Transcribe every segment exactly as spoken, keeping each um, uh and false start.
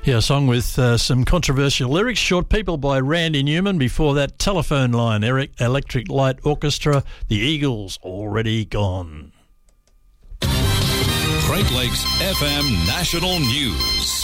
Yeah, a song with uh, some controversial lyrics. Short People by Randy Newman. Before that, Telephone Line, Eric Electric Light Orchestra, The Eagles, Already Gone. Great Lakes F M National News.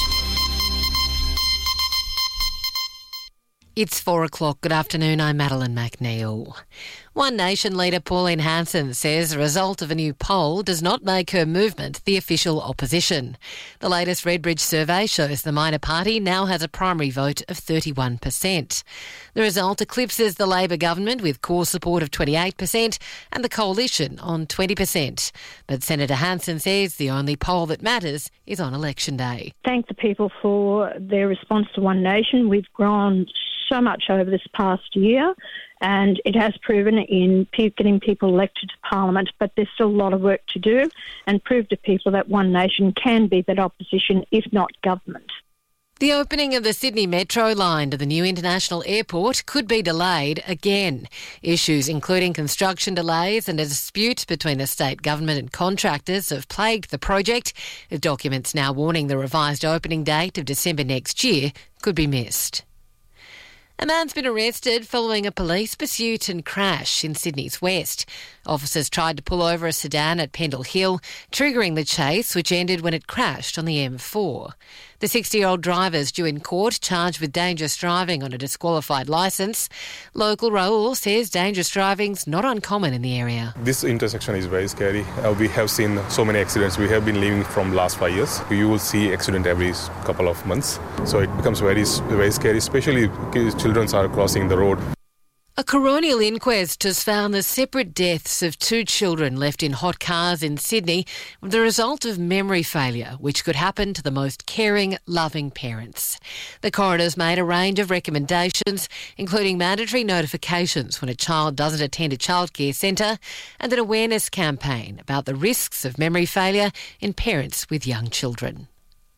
It's four o'clock. Good afternoon. I'm Madeline McNeil. One Nation leader Pauline Hanson says the result of a new poll does not make her movement the official opposition. The latest Redbridge survey shows the minor party now has a primary vote of thirty-one percent. The result eclipses the Labor government with core support of twenty-eight percent and the coalition on twenty percent. But Senator Hanson says the only poll that matters is on election day. Thank the people for their response to One Nation. We've grown so much over this past year, and it has proven in getting people elected to Parliament, but there's still a lot of work to do and prove to people that One Nation can be that opposition, if not government. The opening of the Sydney Metro line to the new international airport could be delayed again. Issues including construction delays and a dispute between the state government and contractors have plagued the project, with documents now warning the revised opening date of December next year could be missed. A man's been arrested following a police pursuit and crash in Sydney's west. Officers tried to pull over a sedan at Pendle Hill, triggering the chase, which ended when it crashed on the M four. The sixty-year-old driver is due in court, charged with dangerous driving on a disqualified licence. Local Raoul says dangerous driving's not uncommon in the area. This intersection is very scary. Uh, we have seen so many accidents. We have been living from last five years. You will see accident every couple of months. So it becomes very, very scary, especially if children are crossing the road. A coronial inquest has found the separate deaths of two children left in hot cars in Sydney with the result of memory failure, which could happen to the most caring, loving parents. The coroner's made a range of recommendations, including mandatory notifications when a child doesn't attend a childcare centre and an awareness campaign about the risks of memory failure in parents with young children.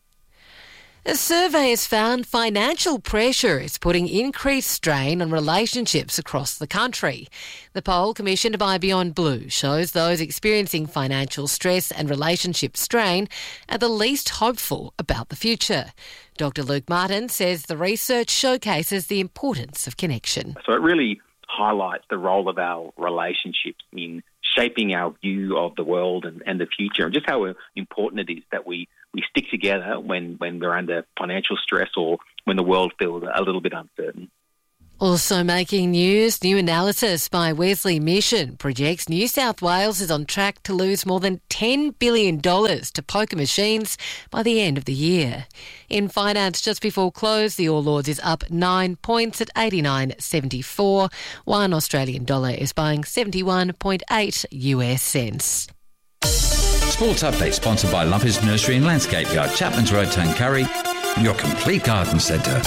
A survey has found financial pressure is putting increased strain on relationships across the country. The poll commissioned by Beyond Blue shows those experiencing financial stress and relationship strain are the least hopeful about the future. Doctor Luke Martin says the research showcases the importance of connection. So it really highlights the role of our relationships in shaping our view of the world and, and the future, and just how important it is that we, we stick together when, when we're under financial stress or when the world feels a little bit uncertain. Also making news, new analysis by Wesley Mission projects New South Wales is on track to lose more than ten billion dollars to poker machines by the end of the year. In finance, just before close, the All Ords is up nine points at eighty-nine seventy-four. One Australian dollar is buying seventy-one point eight U S cents. Sports Update sponsored by Lumpers Nursery and Landscape Yard, Chapman's Road, Tuncurry, your complete garden centre.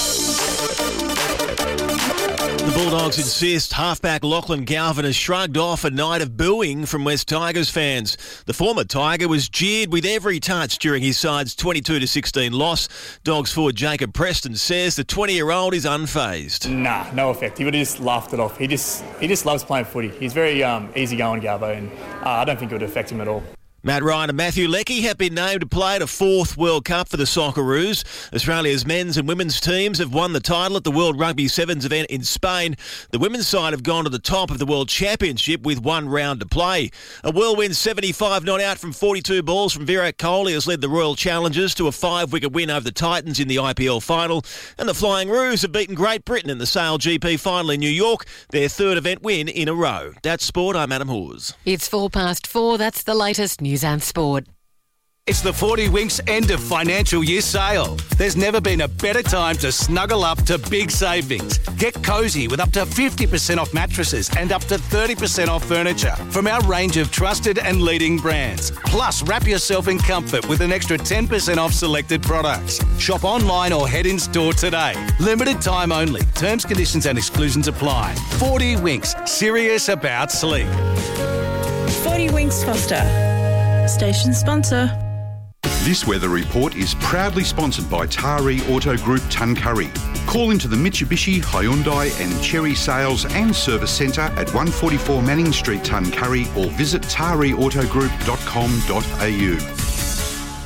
The Bulldogs insist halfback Lachlan Galvin has shrugged off a night of booing from West Tigers fans. The former Tiger was jeered with every touch during his side's twenty-two to sixteen loss. Dogs forward Jacob Preston says the twenty-year-old is unfazed. Nah, no effect. He would have just laughed it off. He just he just loves playing footy. He's very um, easygoing, Galvo, and uh, I don't think it would affect him at all. Matt Ryan and Matthew Leckie have been named to play at a fourth World Cup for the Socceroos. Australia's men's and women's teams have won the title at the World Rugby Sevens event in Spain. The women's side have gone to the top of the World Championship with one round to play. A whirlwind seventy-five not out from forty-two balls from Virat Kohli has led the Royal Challengers to a five-wicket win over the Titans in the I P L final. And the Flying Roos have beaten Great Britain in the Sail G P final in New York, their third event win in a row. That's sport. I'm Adam Hawes. It's four past four. That's the latest news and sport. It's the forty Winks end of financial year sale. There's never been a better time to snuggle up to big savings. Get cosy with up to fifty percent off mattresses and up to thirty percent off furniture from our range of trusted and leading brands. Plus, wrap yourself in comfort with an extra ten percent off selected products. Shop online or head in store today. Limited time only. Terms, conditions and exclusions apply. forty Winks. Serious about sleep. forty Winks Foster. Station sponsor. This weather report is proudly sponsored by Taree Auto Group Tuncurry. Call into the Mitsubishi, Hyundai and Chery Sales and Service Centre at one forty-four Manning Street, Tuncurry, or visit taree auto group dot com dot a u.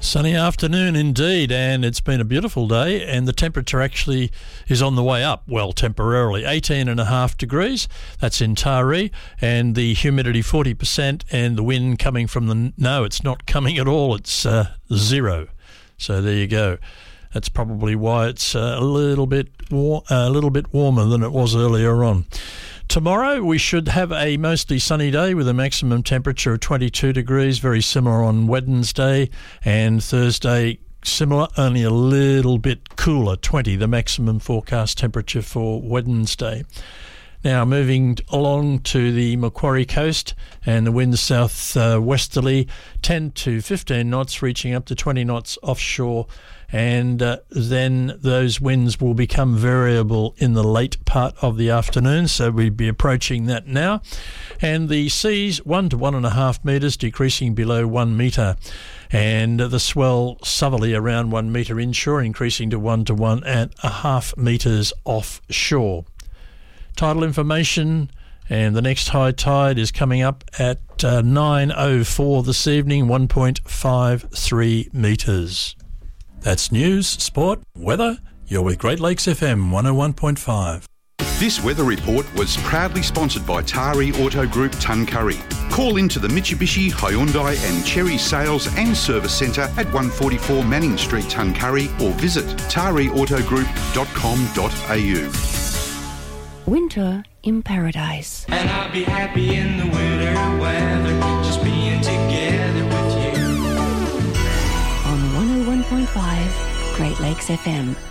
Sunny afternoon indeed, and it's been a beautiful day, and the temperature actually is on the way up, well, temporarily. eighteen and a half degrees, that's in Taree, and the humidity forty percent, and the wind coming from the... No, it's not coming at all, it's uh, zero. So there you go. That's probably why it's uh, a little bit war- uh, a little bit warmer than it was earlier on. Tomorrow we should have a mostly sunny day with a maximum temperature of twenty-two degrees, very similar on Wednesday, and Thursday similar, only a little bit cooler, twenty, the maximum forecast temperature for Wednesday. Now moving along to the Macquarie coast, and the winds south uh, westerly, ten to fifteen knots, reaching up to twenty knots offshore, and uh, then those winds will become variable in the late part of the afternoon, so we'd be approaching that now. And the seas one to one and a half metres, decreasing below one metre, and the swell southerly around one metre inshore, increasing to one to one and a half metres offshore. Tidal information, and the next high tide is coming up at uh, nine oh four this evening, one point five three metres. That's news, sport, weather. You're with Great Lakes F M one oh one point five. This weather report was proudly sponsored by Taree Auto Group Tuncurry. Call into the Mitsubishi, Hyundai and Cherry Sales and Service Centre at one forty-four Manning Street, Tuncurry, or visit taree auto group dot com dot a u. Winter in Paradise. And I'll be happy in the winter weather, just being together with you. On one oh one point five, Great Lakes F M.